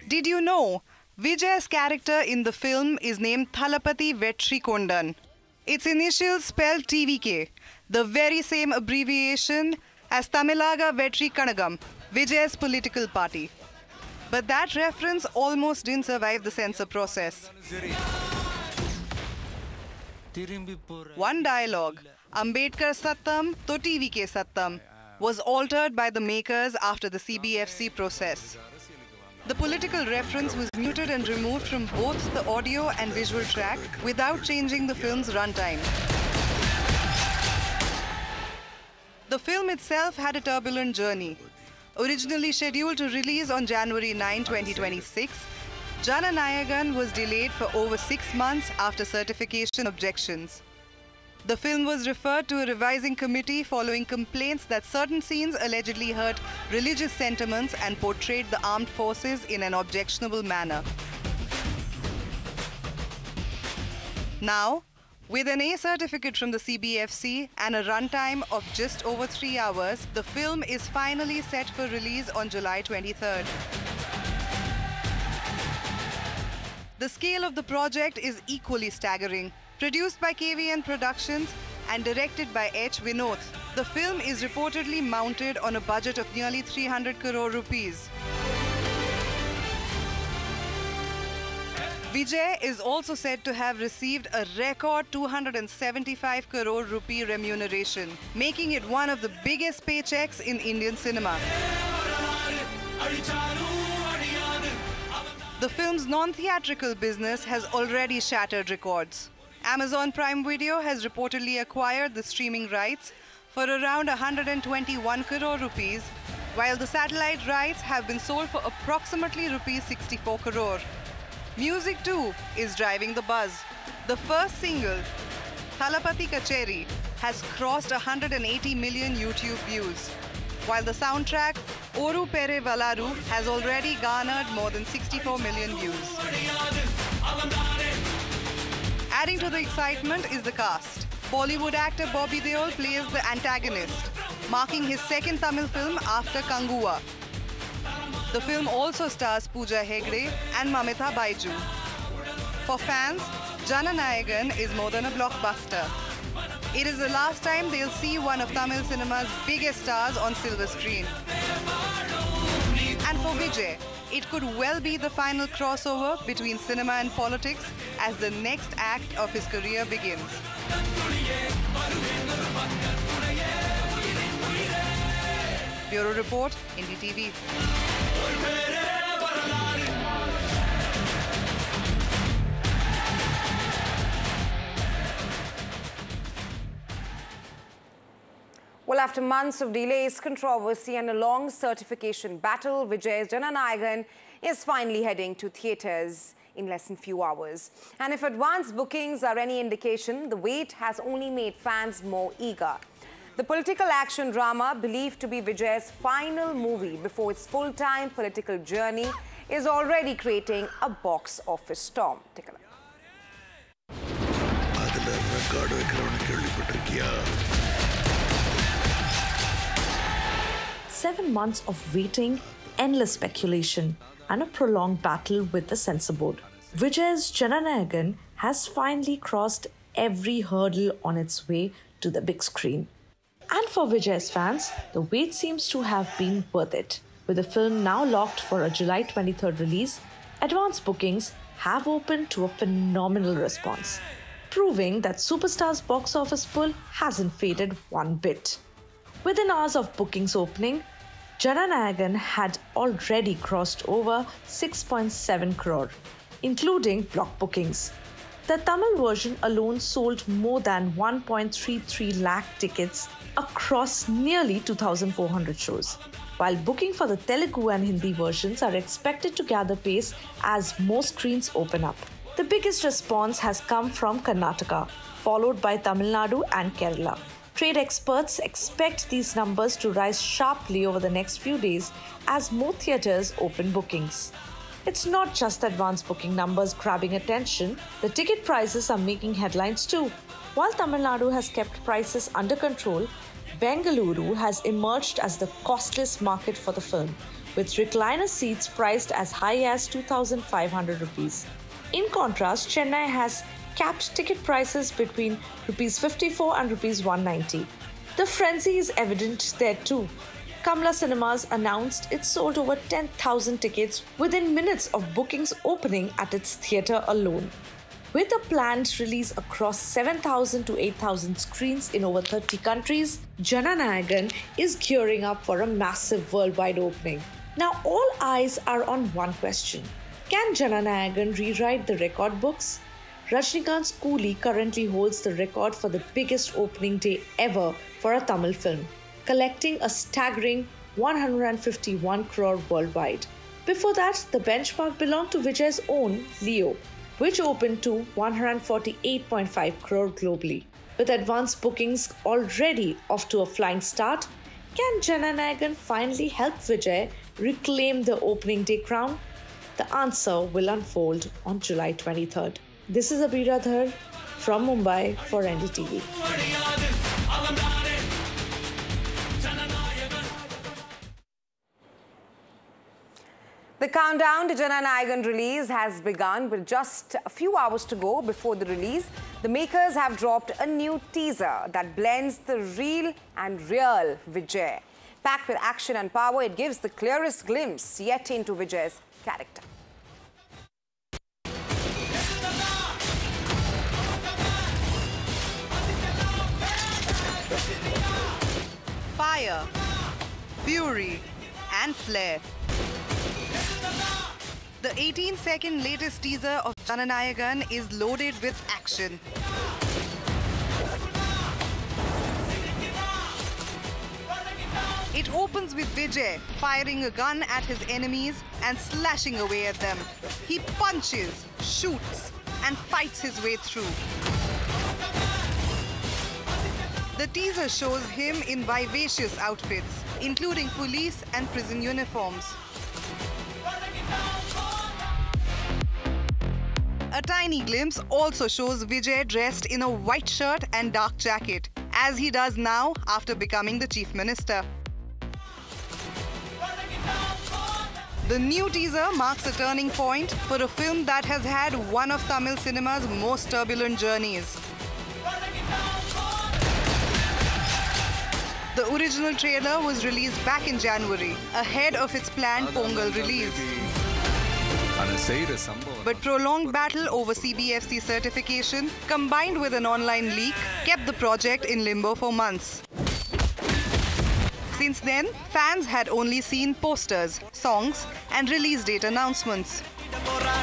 Did you know Vijay's character in the film is named Thalapathy Vetrikondan? Its initials spell TVK, the very same abbreviation as Tamilaga Vetri Kanagam, Vijay's political party. But that reference almost didn't survive the censor process. One dialogue, Ambedkar Sattam to TVK Sattam, was altered by the makers after the CBFC process. The political reference was muted and removed from both the audio and visual track without changing the film's runtime. The film itself had a turbulent journey. Originally scheduled to release on January 9, 2026, Jananayagan was delayed for over 6 months after certification objections. The film was referred to a revising committee following complaints that certain scenes allegedly hurt religious sentiments and portrayed the armed forces in an objectionable manner. Now, with an A certificate from the CBFC and a runtime of just over 3 hours, the film is finally set for release on July 23rd. The scale of the project is equally staggering. Produced by KVN Productions and directed by H. Vinod, the film is reportedly mounted on a budget of nearly 300 crore rupees. Vijay is also said to have received a record 275 crore rupee remuneration, making it one of the biggest paychecks in Indian cinema. The film's non-theatrical business has already shattered records. Amazon Prime Video has reportedly acquired the streaming rights for around 121 crore rupees, while the satellite rights have been sold for approximately rupees 64 crore. Music too is driving the buzz. The first single, Thalapathy Kacheri, has crossed 180 million YouTube views, while the soundtrack, Oru Pere Valaru, has already garnered more than 64 million views. Adding to the excitement is the cast. Bollywood actor Bobby Deol plays the antagonist, marking his second Tamil film after Kanguva. The film also stars Pooja Hegde and Mamita Baiju. For fans, Jananayagan is more than a blockbuster. It is the last time they'll see one of Tamil cinema's biggest stars on silver screen. And for Vijay, it could well be the final crossover between cinema and politics as the next act of his career begins. Bureau Report, NDTV. Well, after months of delays, controversy and a long certification battle, Vijay's Jananayagan is finally heading to theatres in less than few hours. And if advance bookings are any indication, the wait has only made fans more eager. The political action drama, believed to be Vijay's final movie before its full-time political journey, is already creating a box office storm. Take a look. 7 months of waiting, endless speculation, and a prolonged battle with the censor board. Vijay's Jananayagan has finally crossed every hurdle on its way to the big screen. And for Vijay's fans, the wait seems to have been worth it. With the film now locked for a July 23rd release, advance bookings have opened to a phenomenal response, proving that Superstar's box office pull hasn't faded one bit. Within hours of bookings opening, Jananayagan had already crossed over 6.7 crore, including block bookings. The Tamil version alone sold more than 1.33 lakh tickets across nearly 2,400 shows, while booking for the Telugu and Hindi versions are expected to gather pace as more screens open up. The biggest response has come from Karnataka, followed by Tamil Nadu and Kerala. Trade experts expect these numbers to rise sharply over the next few days as more theatres open bookings. It's not just advance booking numbers grabbing attention, the ticket prices are making headlines too. While Tamil Nadu has kept prices under control, Bengaluru has emerged as the costliest market for the film, with recliner seats priced as high as 2,500 rupees. In contrast, Chennai has capped ticket prices between rupees 54 and rupees 190. The frenzy is evident there too. Kamala Cinemas announced it sold over 10,000 tickets within minutes of bookings opening at its theatre alone. With a planned release across 7,000 to 8,000 screens in over 30 countries, Jananayagan is gearing up for a massive worldwide opening. Now all eyes are on one question. Can Jananayagan rewrite the record books? Rajinikanth's Coolie currently holds the record for the biggest opening day ever for a Tamil film, collecting a staggering 151 crore worldwide. Before that, the benchmark belonged to Vijay's own Leo, which opened to 148.5 crore globally. With advanced bookings already off to a flying start, can Jananayagan finally help Vijay reclaim the opening day crown? The answer will unfold on July 23rd. This is Abira Dhar from Mumbai for NDTV. The countdown to Jananayagan release has begun with just a few hours to go before the release. The makers have dropped a new teaser that blends the real and real Vijay. Packed with action and power, it gives the clearest glimpse yet into Vijay's character. Fire, fury, and flair. The 18-second latest teaser of Jananayagan is loaded with action. It opens with Vijay firing a gun at his enemies and slashing away at them. He punches, shoots, and fights his way through. The teaser shows him in vivacious outfits, including police and prison uniforms. A tiny glimpse also shows Vijay dressed in a white shirt and dark jacket, as he does now after becoming the Chief Minister. The new teaser marks a turning point for a film that has had one of Tamil cinema's most turbulent journeys. The original trailer was released back in January, ahead of its planned Pongal release. But prolonged battle over CBFC certification, combined with an online leak, kept the project in limbo for months. Since then, fans had only seen posters, songs, and release date announcements.